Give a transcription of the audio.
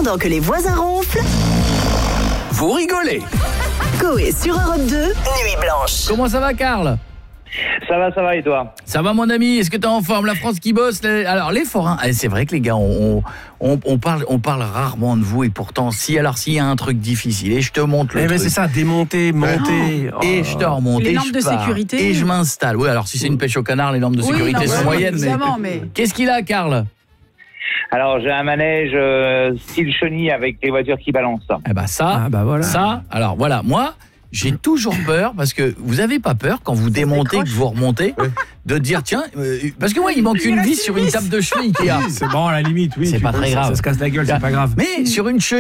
Pendant que les voisins ronflent, vous rigolez. Coé sur Europe 2, Nuit Blanche. Comment ça va, Karl ? Ça va et toi? Ça va, mon ami, est-ce que t'es en forme? La France qui bosse. Alors les forains, c'est vrai que les gars, on parle rarement de vous, et pourtant s'il y a un truc difficile et je te montre le truc. C'est ça, démonter, monter. Et je te remonte, les et normes je de pars, sécurité. et je m'installe. Oui, alors si c'est une pêche au canard, les normes de sécurité sont moyennes. Mais... Qu'est-ce qu'il a, Karl? Alors j'ai un manège style chenille avec les voitures qui balancent. Eh ben ça, voilà. Ça, alors voilà, moi j'ai toujours peur, parce que vous avez pas peur quand vous démontez, que vous remontez, de dire tiens, parce que moi il manque une vis sur une table de chevet Ikea. C'est bon, à la limite, oui. C'est pas très grave. Ça se casse la gueule, c'est pas grave. Mais sur une cheville